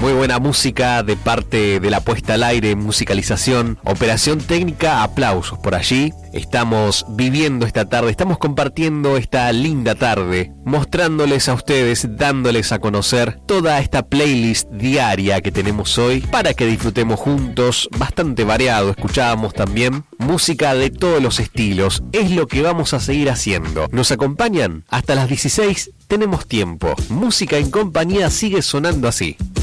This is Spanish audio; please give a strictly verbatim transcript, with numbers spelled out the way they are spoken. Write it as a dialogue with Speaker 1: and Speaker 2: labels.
Speaker 1: Muy buena música de parte de la puesta al aire, musicalización, operación técnica, aplausos por allí. Estamos viviendo esta tarde, estamos compartiendo esta linda tarde, mostrándoles a ustedes, dándoles a conocer toda esta playlist diaria que tenemos hoy para que disfrutemos juntos, bastante variado. Escuchábamos también música de todos los estilos, es lo que vamos a seguir haciendo. ¿Nos acompañan? Hasta las dieciséis tenemos tiempo. Música en compañía sigue sonando así.